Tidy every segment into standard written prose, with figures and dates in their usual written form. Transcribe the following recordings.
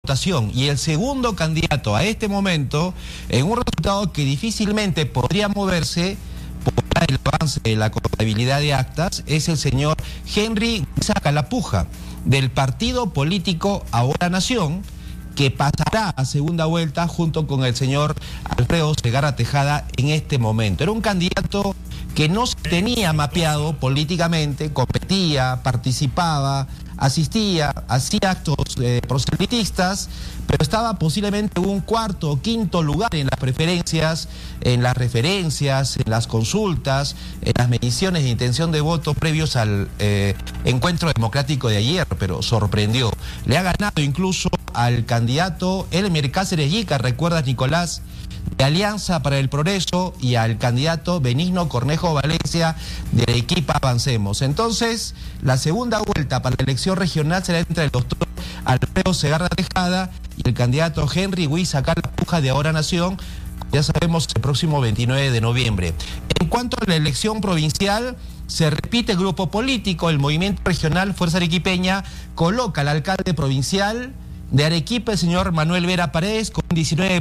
votación y el segundo candidato a este momento, en un resultado que difícilmente podría moverse por el avance de la contabilidad de actas, es el señor Henry Calapuja, del partido político Ahora Nación, que pasará a segunda vuelta junto con el señor Alfredo Segarra Tejada en este momento. Era un candidato que no se tenía mapeado políticamente, competía, participaba, asistía, hacía actos proselitistas, pero estaba posiblemente en un cuarto o quinto lugar en las preferencias, en las referencias, en las consultas, en las mediciones de intención de voto previos al encuentro democrático de ayer, pero sorprendió. Le ha ganado incluso al candidato Elmer Cáceres Yica, ¿recuerdas, Nicolás?, de Alianza para el Progreso, y al candidato Benigno Cornejo Valencia de Arequipa Avancemos. Entonces, la segunda vuelta para la elección regional será entre el doctor Alfredo Segarra Tejada y el candidato Henry Calapuja de Ahora Nación, ya sabemos, el próximo 29 de noviembre. En cuanto a la elección provincial, se repite el grupo político. El movimiento regional Fuerza Arequipeña coloca al alcalde provincial de Arequipa, el señor Manuel Vera Paredes, con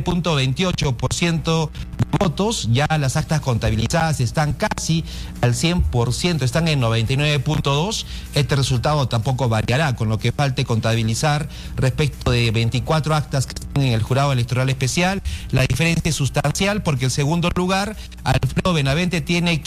19.28% de votos. Ya las actas contabilizadas están casi al 100%, están en 99.2%. Este resultado tampoco variará, con lo que falte contabilizar respecto de 24 actas que están en el jurado electoral especial. La diferencia es sustancial porque el segundo lugar, Alfredo Benavente, tiene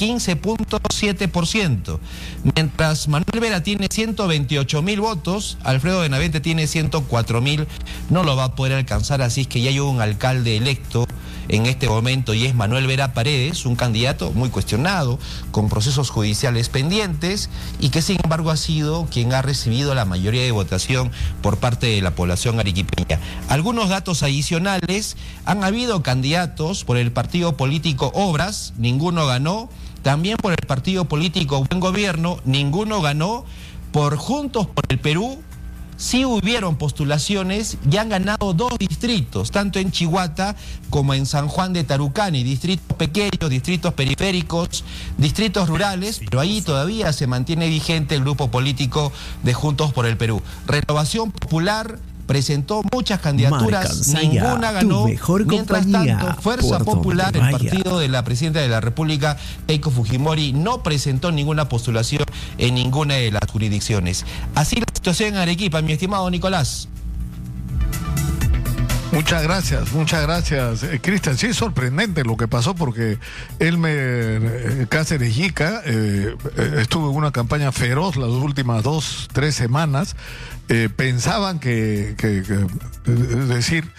15.7%. Mientras Manuel Vera tiene 128.000 votos, Alfredo Benavente tiene 104.000. No lo va a poder alcanzar, así es que ya hay un alcalde electo en este momento y es Manuel Vera Paredes, un candidato muy cuestionado, con procesos judiciales pendientes y que sin embargo ha sido quien ha recibido la mayoría de votación por parte de la población arequipeña. Algunos datos adicionales: han habido candidatos por el partido político Obras, ninguno ganó; también por el partido político Buen Gobierno, ninguno ganó; por Juntos por el Perú sí hubieron postulaciones y han ganado 2 distritos, tanto en Chihuahua como en San Juan de Tarucani, distritos pequeños, distritos periféricos, distritos rurales, pero ahí todavía se mantiene vigente el grupo político de Juntos por el Perú. Renovación Popular presentó muchas candidaturas, ninguna ganó. Mientras tanto, Fuerza Popular, el partido de la presidenta de la República, Keiko Fujimori, no presentó ninguna postulación en ninguna de las jurisdicciones. Así la situación en Arequipa, mi estimado Nicolás. Muchas gracias, Cristian. Sí, es sorprendente lo que pasó, porque Elmer Cáceres Yica estuvo en una campaña feroz las últimas 2-3 semanas. Pensaban que es decir,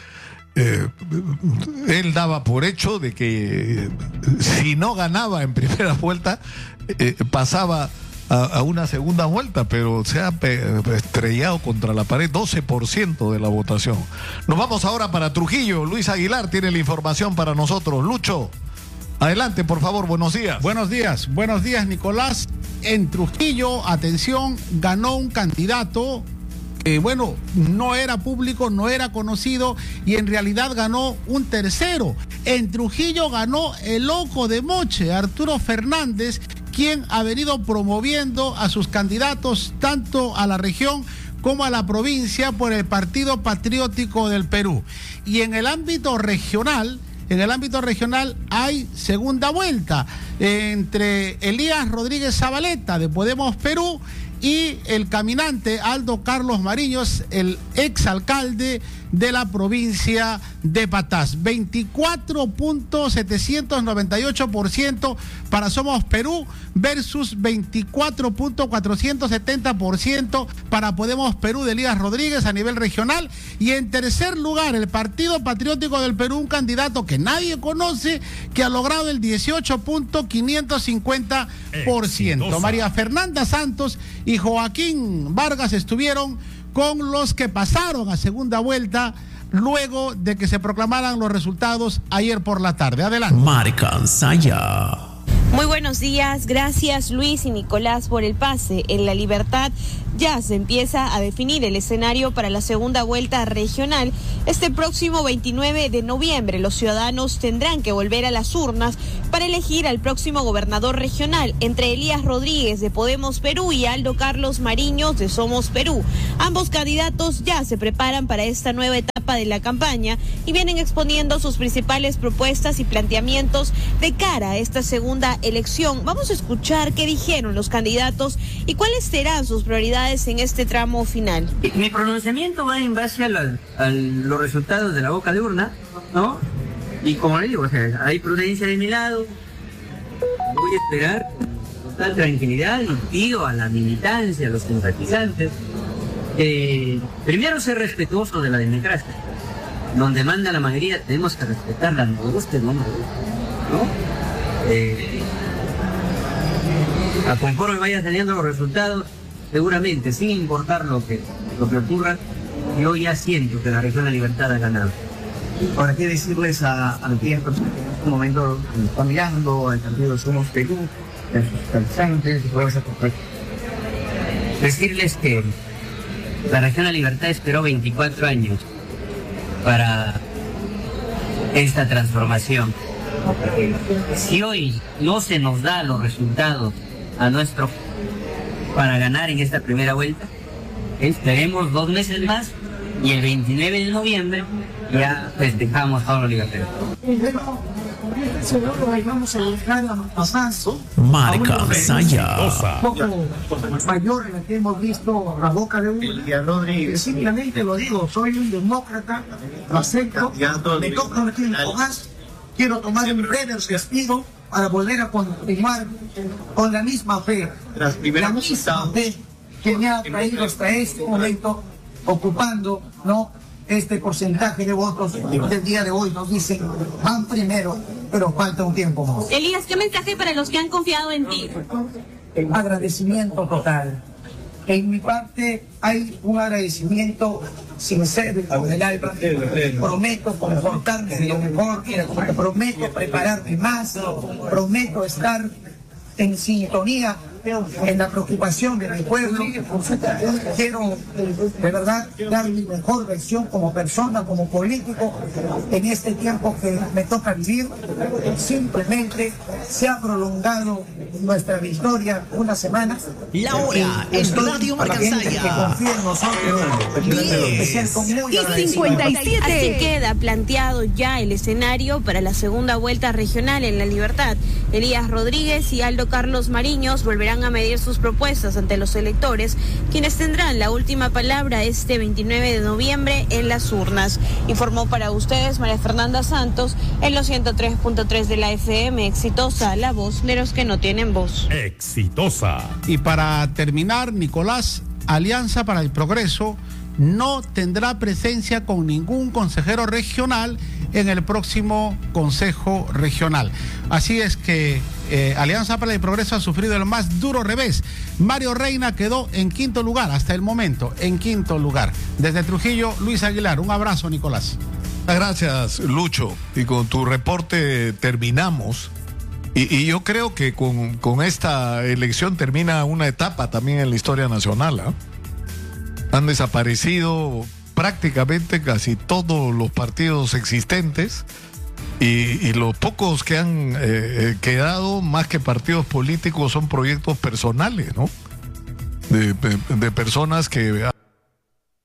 él daba por hecho de que si no ganaba en primera vuelta, pasaba a una segunda vuelta, pero se ha estrellado contra la pared. 12% de la votación. Nos vamos ahora para Trujillo. Luis Aguilar tiene la información para nosotros. Lucho, adelante, por favor. Buenos días. Buenos días, Nicolás. En Trujillo, atención, ganó un candidato que, bueno, no era público, no era conocido, y en realidad ganó un tercero. En Trujillo ganó el loco de Moche, Arturo Fernández, quien ha venido promoviendo a sus candidatos tanto a la región como a la provincia por el Partido Patriótico del Perú. Y en el ámbito regional hay segunda vuelta entre Elías Rodríguez Zabaleta de Podemos Perú y el caminante Aldo Carlos Mariños, el exalcalde de la provincia de Patás. 24.798% para Somos Perú versus 24.470% para Podemos Perú de Elías Rodríguez a nivel regional. Y en tercer lugar, el Partido Patriótico del Perú, un candidato que nadie conoce, que ha logrado el 18.550%. María Fernanda Santos y Joaquín Vargas estuvieron con los que pasaron a segunda vuelta luego de que se proclamaran los resultados ayer por la tarde. Adelante. Marca Saya. Muy buenos días, gracias Luis y Nicolás por el pase. En La Libertad ya se empieza a definir el escenario para la segunda vuelta regional. Este próximo 29 de noviembre los ciudadanos tendrán que volver a las urnas para elegir al próximo gobernador regional entre Elías Rodríguez de Podemos Perú y Aldo Carlos Mariños de Somos Perú. Ambos candidatos ya se preparan para esta nueva etapa de la campaña y vienen exponiendo sus principales propuestas y planteamientos de cara a esta segunda elección. Vamos a escuchar qué dijeron los candidatos y cuáles serán sus prioridades en este tramo final. Mi pronunciamiento va en base a los resultados de la boca de urna, ¿no? Y como le digo, o sea, hay prudencia de mi lado, voy a esperar con total tranquilidad y pido a la militancia, a los simpatizantes, primero ser respetuoso de la democracia. Donde manda la mayoría tenemos que respetarla, no me guste, no me guste, ¿no? A conforme vaya saliendo los resultados, seguramente, sin importar lo que ocurra, yo ya siento que la región de Libertad ha ganado. Ahora, ¿qué decirles a aquellas personas que en este momento están mirando al partido Somos Perú, a sus cansantes, decirles que la región de Libertad esperó 24 años para esta transformación. Si hoy no se nos da los resultados para ganar en esta primera vuelta, esperemos 2 meses más y el 29 de noviembre ya festejamos a los libertarios. Marca Saya. Mayor en la que hemos visto la boca de un simplemente lo digo, soy un demócrata, lo acepto, me toca un tiempo más, quiero tomar un breve respiro para volver a continuar con la misma fe, la misma fe que me ha traído hasta este momento, ocupando, ¿no?, este porcentaje de votos del día de hoy. Nos dicen, van primero, pero falta un tiempo más. Elías, ¿qué mensaje para los que han confiado en ti? Agradecimiento total. En mi parte hay un agradecimiento sincero del alma. Prometo comportarme de lo mejor, prometo prepararme más, prometo estar en sintonía en la preocupación de mi pueblo. Quiero de verdad dar mi mejor versión como persona, como político en este tiempo que me toca vivir. Simplemente se ha prolongado nuestra victoria una semana. La hora en Radio Marca Saya. Que confíe en nosotros. Y 57. Así queda planteado ya el escenario para la segunda vuelta regional en La Libertad. Elías Rodríguez y Aldo Carlos Mariños volverán a medir sus propuestas ante los electores, quienes tendrán la última palabra este 29 de noviembre en las urnas. Informó para ustedes María Fernanda Santos en los 103.3 de la FM. Exitosa, la voz de los que no tienen voz. Exitosa. Y para terminar, Nicolás, Alianza para el Progreso no tendrá presencia con ningún consejero regional en el próximo Consejo Regional. Así es que Alianza para el Progreso ha sufrido el más duro revés. Mario Reina quedó en quinto lugar hasta el momento, en quinto lugar. Desde Trujillo, Luis Aguilar. Un abrazo, Nicolás. Gracias, Lucho. Y con tu reporte terminamos. Y yo creo que con esta elección termina una etapa también en la historia nacional, ¿eh? Han desaparecido prácticamente casi todos los partidos existentes y los pocos que han quedado, más que partidos políticos, son proyectos personales, ¿no? De personas que